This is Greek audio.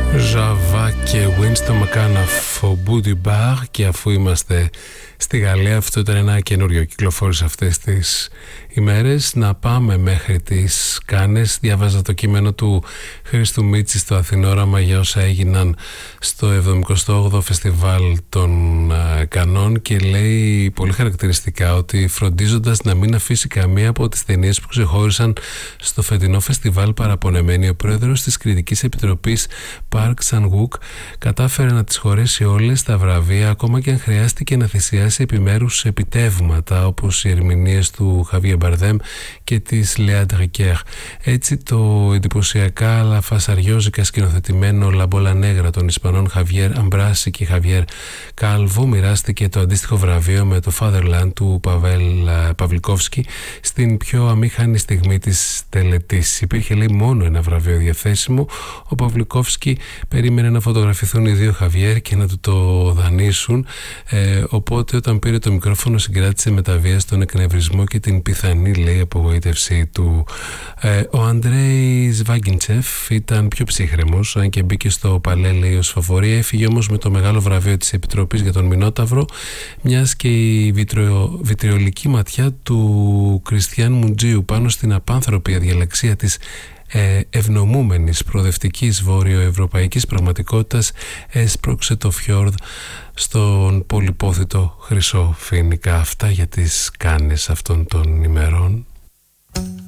Ζαβά και Winston McAnuff, ο Booty Bar. Και αφού είμαστε στη Γαλλία, αυτό ήταν ένα καινούριο, κυκλοφόρησε αυτές τις ημέρες. Να πάμε μέχρι τις Κάνες. Διάβαζα το κείμενο του Χρήστου Μίτση στο Αθηνόραμα για όσα έγιναν στο 78ο Φεστιβάλ των Κανών και λέει πολύ χαρακτηριστικά ότι φροντίζοντας να μην αφήσει καμία από τις ταινίες που ξεχώρισαν στο φετινό φεστιβάλ παραπονεμένη, ο πρόεδρος της Κριτικής Επιτροπής Park Chan-wook κατάφερε να τις χωρέσει όλες τα βραβεία, ακόμα και αν χρειάστηκε να θυσιάσει επιμέρους επιτεύγματα όπως οι ερμηνείες του Χαβιέ Μπαρδέμ και της Λέα Ντρικέρ. Έτσι το εντυπωσιακά αλλά φασαριόζικα σκηνοθετημένο Λαμπόλα Νέγρα των Ισπανών Χαβιέρ Αμπράση και Χαβιέρ Κάλβο μοιράστηκε το αντίστοιχο βραβείο με το Fatherland του Παυλικόφσκι στην πιο αμήχανη στιγμή της τελετής. Υπήρχε, λέει, μόνο ένα βραβείο διαθέσιμο. Ο Παυλικόφσκι περίμενε να φωτογραφηθούν οι δύο Χαβιέρ και να του το δανείσουν, οπότε όταν πήρε το μικρόφωνο συγκράτησε με τα βία στον εκνευρισμό και την πιθανή, λέει, απογοήτευσή του. Ο Αντρέι Σβάγκιντσεφ ήταν πιο ψύχρεμος, αν και μπήκε στο παλέ, λέει, ως φαβορία. Έφυγε όμως με το μεγάλο βραβείο της Επιτροπής για τον Μινόταυρο, μιας και η βιτριολική ματιά του Κριστιαν Μουτζίου πάνω στην απάνθρωπη αδιαλαξία της ευνομούμενης προοδευτικής βορειοευρωπαϊκής πραγματικότητας έσπρωξε το φιόρδ στον πολυπόθητο χρυσό φοινικά. Αυτά για τις Κάνες αυτών των ημερών.